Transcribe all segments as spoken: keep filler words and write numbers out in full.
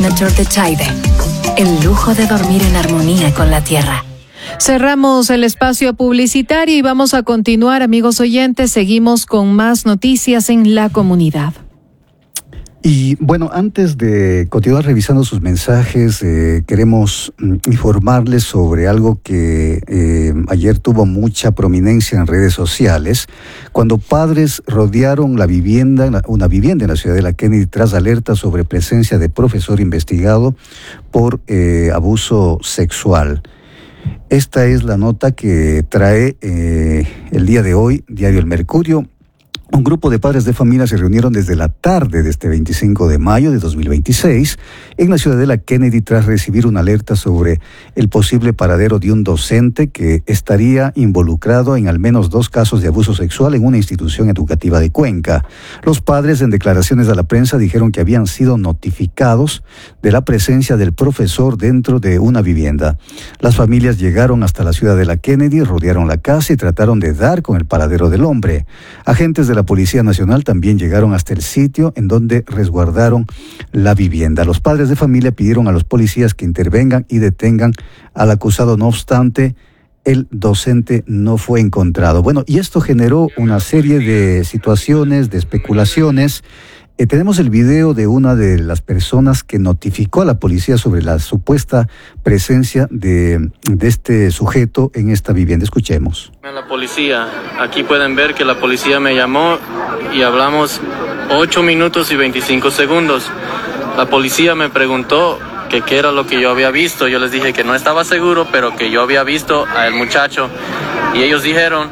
Nature de Chaide. El lujo de dormir en armonía con la tierra. Cerramos el espacio publicitario y vamos a continuar, amigos oyentes. Seguimos con más noticias en la comunidad. Y bueno, antes de continuar revisando sus mensajes, eh, queremos informarles sobre algo que eh, ayer tuvo mucha prominencia en redes sociales, cuando padres rodearon la vivienda, una vivienda en la ciudad de la Kennedy tras alerta sobre presencia de profesor investigado por eh, abuso sexual. Esta es la nota que trae eh, el día de hoy Diario El Mercurio. Un grupo de padres de familia se reunieron desde la tarde de este veinticinco de mayo de dos mil veintiséis en la ciudad de la Kennedy tras recibir una alerta sobre el posible paradero de un docente que estaría involucrado en al menos dos casos de abuso sexual en una institución educativa de Cuenca. Los padres, en declaraciones a la prensa, dijeron que habían sido notificados de la presencia del profesor dentro de una vivienda. Las familias llegaron hasta la ciudad de la Kennedy, rodearon la casa y trataron de dar con el paradero del hombre. Agentes de la La Policía Nacional también llegaron hasta el sitio en donde resguardaron la vivienda. Los padres de familia pidieron a los policías que intervengan y detengan al acusado. No obstante, el docente no fue encontrado. Bueno, y esto generó una serie de situaciones, de especulaciones. Eh, tenemos el video de una de las personas que notificó a la policía sobre la supuesta presencia de, de este sujeto en esta vivienda. Escuchemos. La policía, aquí pueden ver que la policía me llamó y hablamos ocho minutos y veinticinco segundos. La policía me preguntó que qué era lo que yo había visto. Yo les dije que no estaba seguro, pero que yo había visto al muchacho. Y ellos dijeron,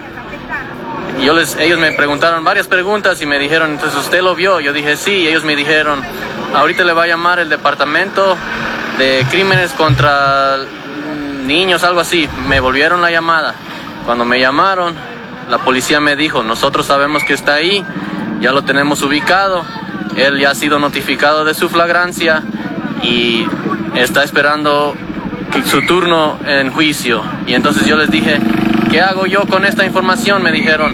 yo les, ellos me preguntaron varias preguntas y me dijeron, entonces ¿usted lo vio? Yo dije sí, y ellos me dijeron, ahorita le va a llamar el departamento de crímenes contra niños, algo así. Me volvieron la llamada. Cuando me llamaron, la policía me dijo, nosotros sabemos que está ahí, ya lo tenemos ubicado, él ya ha sido notificado de su flagrancia y está esperando su turno en juicio. Y entonces yo les dije, ¿qué hago yo con esta información? Me dijeron,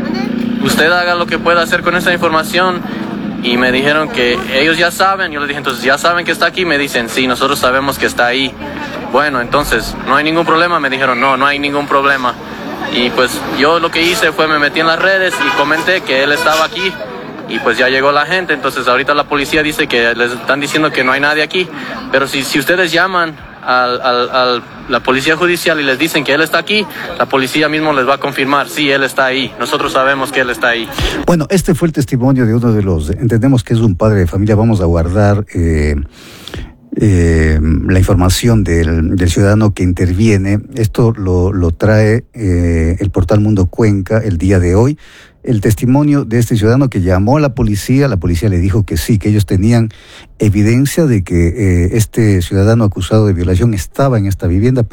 usted haga lo que pueda hacer con esta información. Y me dijeron que ellos ya saben. Yo les dije, entonces, ¿ya saben que está aquí? Me dicen, sí, nosotros sabemos que está ahí. Bueno, entonces, ¿no hay ningún problema? Me dijeron, no, no hay ningún problema. Y pues yo lo que hice fue me metí en las redes y comenté que él estaba aquí. Y pues ya llegó la gente. Entonces ahorita la policía dice que les están diciendo que no hay nadie aquí. Pero si, si ustedes llaman al, al, al la policía judicial y les dicen que él está aquí, la policía mismo les va a confirmar, sí, él está ahí, nosotros sabemos que él está ahí. Bueno, este fue el testimonio de uno de los, entendemos que es un padre de familia. Vamos a guardar eh, eh, la información del, del ciudadano que interviene. Esto lo, lo trae eh, el portal Mundo Cuenca el día de hoy. El testimonio de este ciudadano que llamó a la policía, la policía le dijo que sí, que ellos tenían evidencia de que eh, este ciudadano acusado de violación estaba en esta vivienda.